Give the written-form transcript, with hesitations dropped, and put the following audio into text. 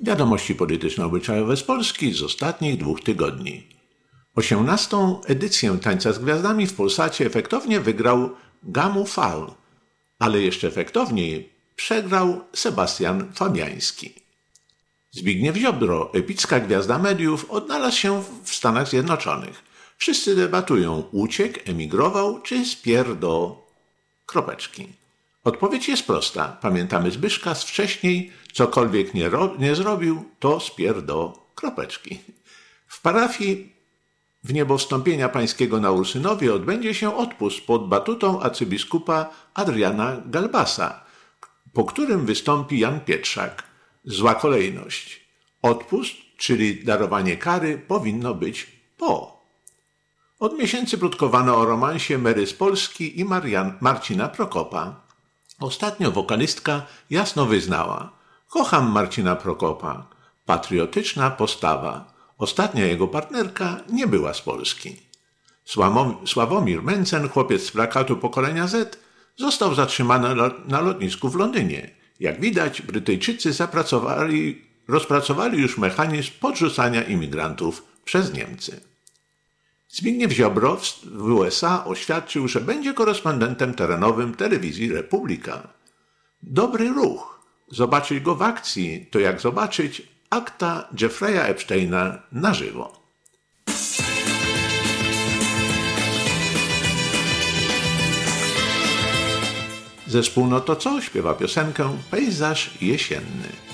Wiadomości polityczno-obyczajowe z Polski z ostatnich 2 tygodni. 18. edycję Tańca z Gwiazdami w Polsacie efektownie wygrał Gamu Fal, ale jeszcze efektowniej przegrał Sebastian Fabiański. Zbigniew Ziobro, epicka gwiazda mediów, odnalazł się w Stanach Zjednoczonych. Wszyscy debatują, uciekł, emigrował czy spier do... Odpowiedź jest prosta. Pamiętamy Zbyszka z wcześniej, cokolwiek nie zrobił, to spier do... W parafii w niebowstąpienia pańskiego na Ursynowie odbędzie się odpust pod batutą arcybiskupa Adriana Galbasa, po którym wystąpi Jan Pietrzak. Zła kolejność. Odpust, czyli darowanie kary, powinno być po. Od miesięcy plotkowano o romansie Mary z Polski i Marcina Prokopa. Ostatnio wokalistka jasno wyznała: kocham Marcina Prokopa. Patriotyczna postawa. Ostatnia jego partnerka nie była z Polski. Sławomir Mencen, chłopiec z plakatu pokolenia Z, został zatrzymany na lotnisku w Londynie. Jak widać, Brytyjczycy rozpracowali już mechanizm podrzucania imigrantów przez Niemcy. Zbigniew Ziobro w USA oświadczył, że będzie korespondentem terenowym telewizji Republika. Dobry ruch. Zobaczyć go w akcji to jak zobaczyć akta Jeffrey'a Epsteina na żywo. Zespół No to co śpiewa piosenkę Pejzaż jesienny.